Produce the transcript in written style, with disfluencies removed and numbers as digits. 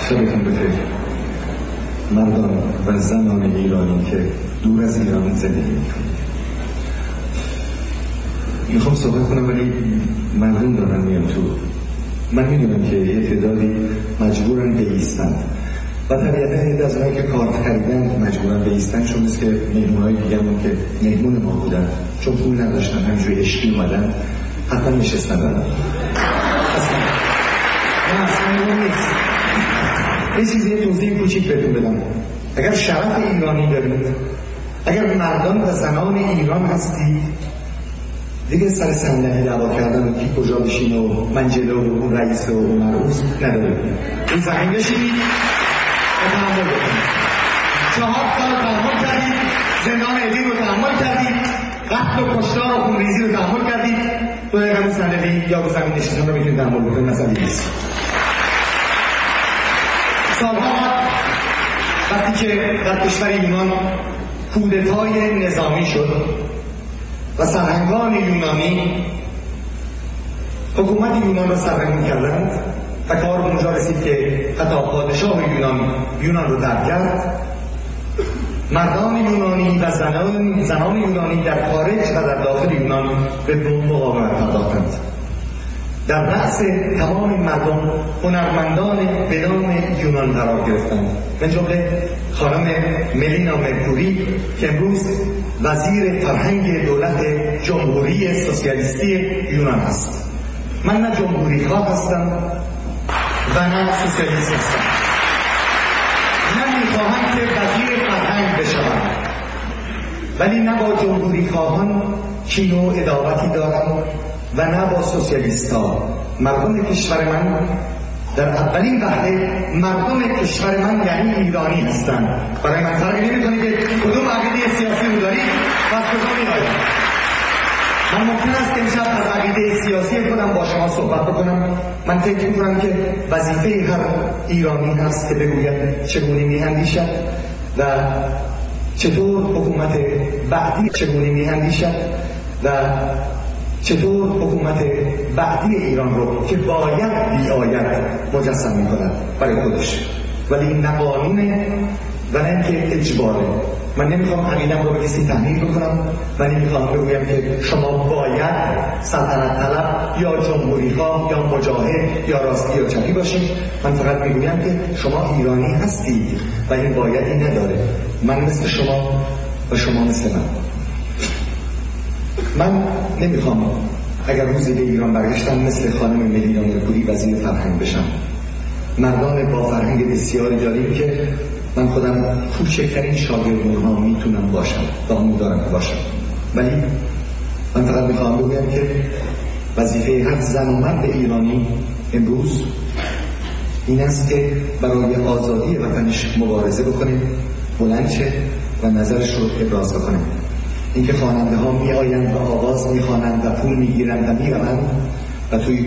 شبتون بخیر مردان و زنان ایرانی که دور از ایران زندگی میکنید. میخوام صحبت کنم ولی مردم دارن میان تو. من میدونم که یه تعدادی مجبورن بایستن و طبیعتا یه از اونایی که کارت خریدن مجبورن بایستن، چون نیست که مهمونهای دیگرمون که مهمون ما بودن چون پول نداشتن همینجوری عشقی اومدن حتما نشستن دارن. اصلا نیست. یه چیزی یه توضیح کوچیک بهتون بدم. اگر شرف ایرانی دارید، اگر مردان و زنان ایران هستید، دیگه سر صندلی دعوا کردن و کی کجا بشینه و من جلو و اون رئیس و اون مرئوس ندارید. این زمین بشینید و تحمل بکنید. 4 سال تحمل کردید، زندان ادین رو تحمل کردید، قتل و کشتار و خونریزی رو تحمل کردید. تو همون صندلی یا به زمین نشستن رو میتونید تحمل بکنید، مسئله نیست. سالها وقتی که در کشور یونان کودتای نظامی شد و سرهنگان یونانی حکومت یونان را سرنگون کردند و کار به اونجا رسید که حتی پادشاه یونان رو ترک کرد، مردان یونانی و زنان یونانی در خارج و در داخل یونان به مقاومت پرداختند. در رأس تمام مردم هنرمندان به نام یونان قرار گرفتند، من جمله خانم ملینا مرکوری که امروز وزیر فرهنگ دولت جمهوری سوسیالیستی یونان است. من نه جمهوری خواه هستم و نه سوسیالیست هستم. من میخواهم که وزیر فرهنگ بشوم، ولی نه با جمهوری خواهان کین و عداوتی دارم و نه با سوسیالیست ها. مردم کشور من در اولین وهله مردم کشور من یعنی ایرانی هستند. برای من فرقی نمی‌کنه که کدوم عقیده سیاسی رو دارید و از کجا می‌آیید. من ممکن است که امشب از عقیده سیاسی خودم با شما صحبت بکنم. من فکر می‌کنم که وظیفه هر ایرانی هست که بگوید چگونه می‌اندیشد و چطور حکومت بعدی چگونه می‌اندیشد و چطور حکومت بعدی ایران رو که باید بیاید مجسم می‌کند برای خودش. ولی این نه قانونه و نه اینکه اجباره. من نمیخوام عقیده‌ام رو به کسی تحمیل بکنم و نمیخوام بگویم که شما باید سلطنت طلب یا جمهوری خواه یا مجاهد یا راستی یا چپی باشید. من فقط میگویم که شما ایرانی هستید و این بایدی نداره. من مثل شما و شما مثل من نمیخوام اگر روزی به ایران برگشتم مثل خانم ملینا مرکوری وزیر فرهنگ بشم. مردان با فرهنگ بسیاری داریم که من خودم کوچکترین شاگرد اونها میتونم باشم و امیدوارم که باشم. ولی من فقط میخوام بگویم که وظیفه هر زن و مرد ایرانی امروز این است که برای آزادی وطنش مبارزه بکنه، بلند شه و نظرش رو ابراز بکنه. اینکه خواننده ها می آیند و آواز می خوانند و پول می گیرند و می روند و توی